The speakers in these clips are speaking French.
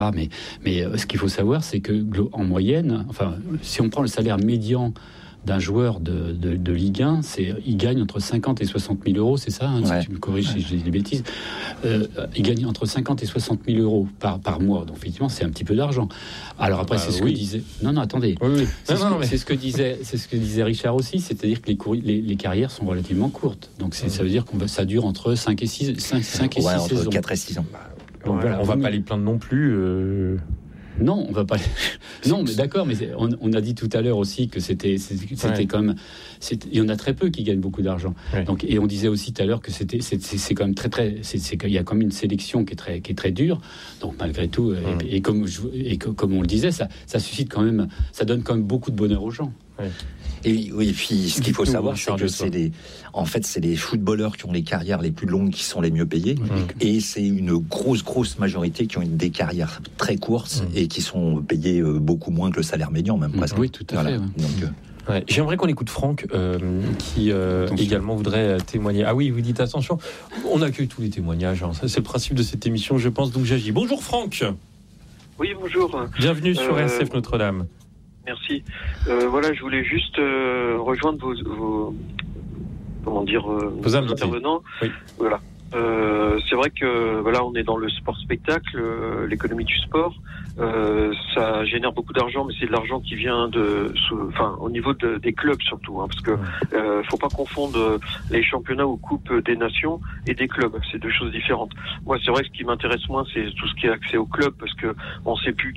Mais ce qu'il faut savoir, c'est que en moyenne, enfin, si on prend le salaire médian d'un joueur de Ligue 1, il gagne entre 50 et 60 000 euros, c'est ça, hein, si tu me corriges si je dis des bêtises. Il gagne entre 50 et 60 000 euros par mois, donc effectivement c'est un petit peu d'argent. Alors après c'est ce que disait... Non, attendez. Oui. C'est ce que disait Richard aussi, c'est-à-dire que les carrières sont relativement courtes. Donc ça veut dire que ça dure entre 5 et 6 entre saisons. 4 et 6 ans. Donc, voilà, on va pas les plaindre non plus. Non, on va pas. Non, mais d'accord. Mais on a dit tout à l'heure aussi que c'était comme. Il y en a très peu qui gagnent beaucoup d'argent. Ouais. Donc, et on disait aussi tout à l'heure que c'est quand même il y a comme une sélection qui est très dure. Donc malgré tout, et comme on le disait, ça suscite quand même, ça donne quand même beaucoup de bonheur aux gens. Ouais. Et puis ce qu'il faut savoir, c'est que c'est les footballeurs qui ont les carrières les plus longues qui sont les mieux payés, et c'est une grosse majorité qui ont des carrières très courtes et qui sont payés beaucoup moins que le salaire médian, même presque. Oui, tout à fait. Donc, j'aimerais qu'on écoute Franck qui également voudrait témoigner. Ah oui, vous dites attention, on accueille tous les témoignages, hein. Ça, c'est le principe de cette émission, je pense, donc j'agis. Bonjour Franck. Oui, bonjour. Bienvenue sur RCF Notre-Dame. Merci. Voilà, je voulais juste rejoindre vos intervenants. Oui. Voilà. C'est vrai que voilà, on est dans le sport spectacle, l'économie du sport. Ça génère beaucoup d'argent, mais c'est de l'argent qui vient au niveau des clubs surtout, hein, parce que faut pas confondre les championnats ou coupes des nations et des clubs. C'est deux choses différentes. Moi, c'est vrai que ce qui m'intéresse moins, c'est tout ce qui est accès au club, parce que on sait plus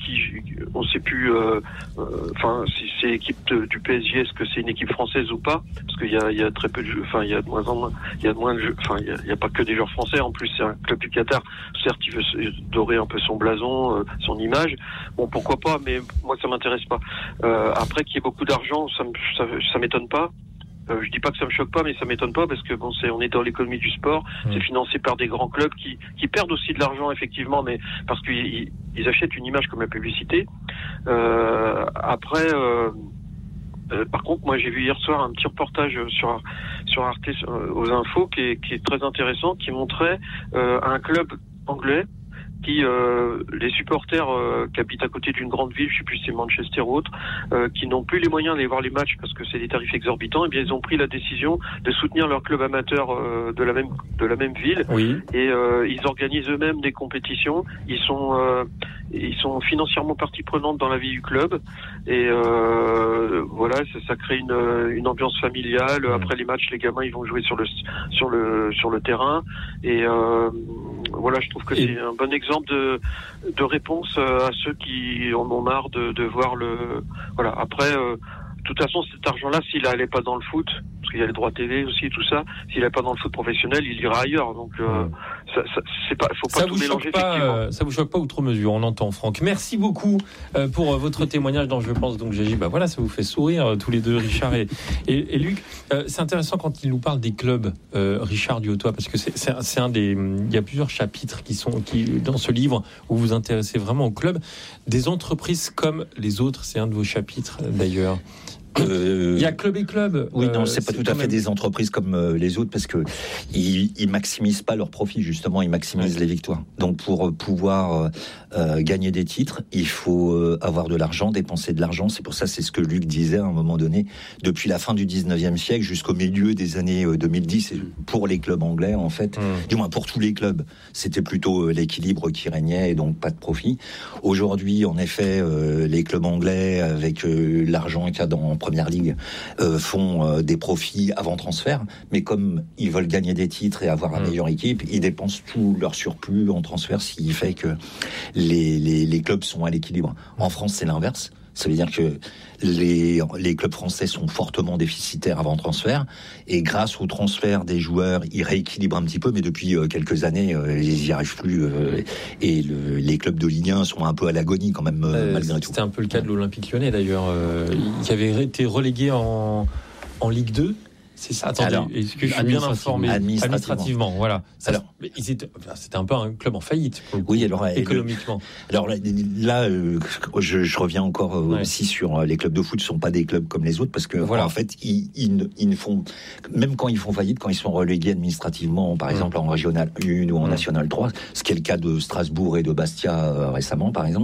si c'est l'équipe du PSG, est-ce que c'est une équipe française ou pas, parce qu'il y a très peu de jeux, il y a de moins en moins, il y a moins de jeux, il y a pas que des joueurs français. En plus, c'est un club du Qatar. Certes, il veut dorer un peu son blason, son image. Bon, pourquoi pas, mais moi, ça m'intéresse pas. Après, qu'il y ait beaucoup d'argent, ça m'étonne pas. Je dis pas que ça me choque pas, mais ça m'étonne pas, parce que on est dans l'économie du sport. C'est financé par des grands clubs qui perdent aussi de l'argent, effectivement, mais parce qu'ils achètent une image comme la publicité. Après. Par contre, moi j'ai vu hier soir un petit reportage sur Arte aux infos qui est très intéressant, qui montrait un club anglais qui les supporters qui habitent à côté d'une grande ville, je sais plus si c'est Manchester ou autre, qui n'ont plus les moyens d'aller voir les matchs parce que c'est des tarifs exorbitants, et bien ils ont pris la décision de soutenir leur club amateur de la même ville. Oui. Et ils organisent eux-mêmes des compétitions. Ils sont financièrement partie prenante dans la vie du club, et voilà, ça crée une ambiance familiale. Après les matchs, les gamins ils vont jouer sur le terrain, et voilà, je trouve que c'est un bon exemple de réponse à ceux qui en ont marre de voir voilà. Après, de toute façon, cet argent-là, s'il n'allait pas dans le foot, parce qu'il y a les droits TV aussi, tout ça, s'il n'allait pas dans le foot professionnel, il ira ailleurs. Donc, faut pas tout mélanger. Ça vous choque pas outre mesure, on entend, Franck. Merci beaucoup pour votre témoignage, dont je pense donc j'ai dit, voilà, ça vous fait sourire tous les deux, Richard et Luc. C'est intéressant quand il nous parle des clubs, Richard Duhautois, parce que c'est un des, il y a plusieurs chapitres qui dans ce livre où vous vous intéressez vraiment aux clubs, des entreprises comme les autres. C'est un de vos chapitres d'ailleurs. Il y a club et club. Oui, non, c'est pas tout à fait des entreprises comme les autres, parce que ils maximisent pas leurs profits, justement, ils maximisent les victoires. Donc pour pouvoir gagner des titres, il faut avoir de l'argent, dépenser de l'argent. C'est pour ça, c'est ce que Luc disait à un moment donné, depuis la fin du 19e siècle jusqu'au milieu des années 2010, pour les clubs anglais, en fait, du moins pour tous les clubs, c'était plutôt l'équilibre qui régnait, et donc pas de profit. Aujourd'hui, en effet, les clubs anglais, avec l'argent qu'il y a dans Première Ligue, font des profits avant transfert, mais comme ils veulent gagner des titres et avoir la meilleure équipe, ils dépensent tout leur surplus en transfert, ce qui fait que les clubs sont à l'équilibre. En France, c'est l'inverse. Ça veut dire que les clubs français sont fortement déficitaires avant transfert, et grâce au transfert des joueurs, ils rééquilibrent un petit peu, mais depuis quelques années, ils n'y arrivent plus, et les clubs de Ligue 1 sont un peu à l'agonie quand même, malgré tout. C'était un peu le cas de l'Olympique Lyonnais d'ailleurs, qui avait été relégué en Ligue 2. C'est ça. Attendez, est-ce que je suis bien informé administrativement? Voilà. Alors, c'était un peu un club en faillite. Oui, alors économiquement. Alors là, je reviens encore aussi sur les clubs de foot. Ne sont pas des clubs comme les autres parce que en fait, ils ne font, même quand ils font faillite, quand ils sont relégués administrativement, par exemple en régional 1 ou en national 3, ce qui est le cas de Strasbourg et de Bastia récemment, par exemple.